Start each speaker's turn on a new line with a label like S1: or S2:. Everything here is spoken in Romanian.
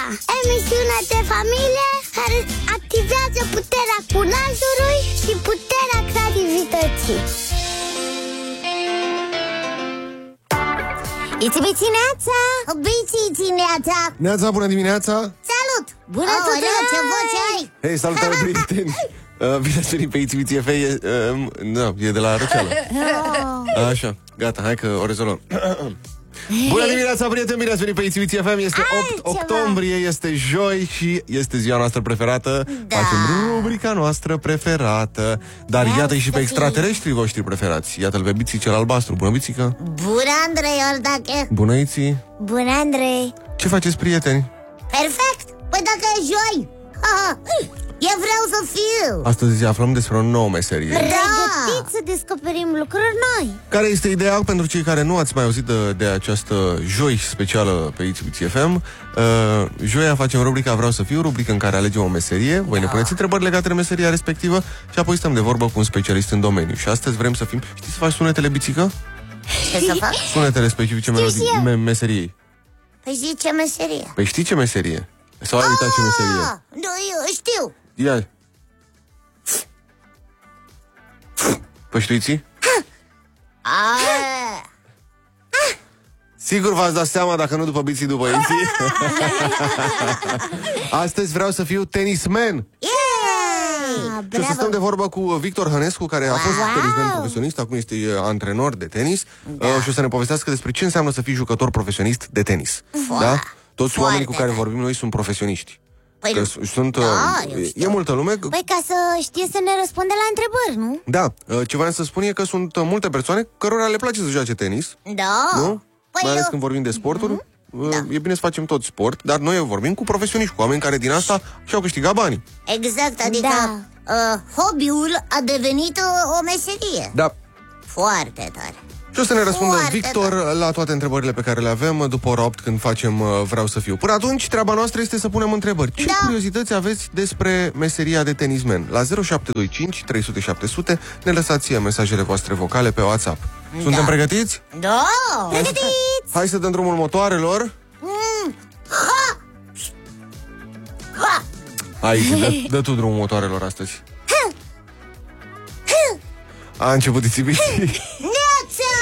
S1: emisiunea de familie care activează puterea curajului și puterea creativității. Iți-biți-neața! Biți-neața!
S2: Neața, bună dimineața!
S1: Salut! Bună tuturor! Ce voce ai?
S2: Hei, salutare, prieteni! Bine ați venit pe Iți FM. E de la Răceală. Așa, gata, hai că o rezolvăm. Bună dimineața, prieteni, bine ați venit pe Iți FM. Este 8 octombrie, este joi și este ziua noastră preferată. Facem rubrica noastră preferată. Dar iată-i și pe extraterestrii voștri preferați. Iată-l pe Biții cel albastru. Bună, Bițică!
S1: Bună, Andrei Ordache!
S2: Bună, Iții!
S1: Bună, Andrei!
S2: Ce faceți, prieteni?
S1: Perfect! Păi dacă e joi! Eu vreau să fiu!
S2: Astăzi aflăm despre o nouă meserie.
S1: Pregătiți să descoperim lucruri noi!
S2: Care este ideea pentru cei care nu ați mai auzit de această joi specială pe Iți FM? Joia facem rubrica Vreau să fiu, rubrica în care alegem o meserie. Voi ne puneți întrebări legate de meseria respectivă și apoi stăm de vorbă cu un specialist în domeniu. Și astăzi vrem să fim... Știi să faci sunetele, Bițică?
S1: Ce să fac?
S2: Sunetele specifice meseriei.
S1: Păi știi ce meserie?
S2: Păi știi ce meserie? Sau ai uitat ce meserie?
S1: Nu, eu știu!
S2: Ia. Păi știți? Sigur v-ați dat seama, dacă nu după Biții, după Iții. Astăzi vreau să fiu tenisman. Și o să stăm de vorbă cu Victor Hănescu, care a fost tenisman profesionist, acum este antrenor de tenis. Și o să ne povestească despre ce înseamnă să fii jucător profesionist de tenis. Da? Toți oamenii cu care vorbim noi sunt profesioniști.
S1: Păi
S2: sunt, e multă lume.
S1: Păi ca să știe să ne răspunde la întrebări, nu?
S2: Da, ce vreau să spun e că sunt multe persoane cărora le place să joace tenis.
S1: Da.
S2: Nu? Păi mai ales când vorbim de sporturi. E bine să facem tot sport, dar noi vorbim cu profesioniști, cu oameni care din asta și-au câștigat banii.
S1: Exact, adică hobby-ul a devenit o meserie.
S2: Da.
S1: Foarte tare.
S2: Și o să ne răspundă Victor la toate întrebările pe care le avem după ora 8, când facem Vreau să fiu. Până atunci, treaba noastră este să punem întrebări. Ce curiozități aveți despre meseria de tenisman? La 0725 300 700 ne lăsați mesajele voastre vocale pe WhatsApp. Suntem pregătiți?
S1: Da! Pregătiți!
S2: Hai să dăm drumul motoarelor. Hai, dă tu drumul motoarelor astăzi. A început Ițibiții.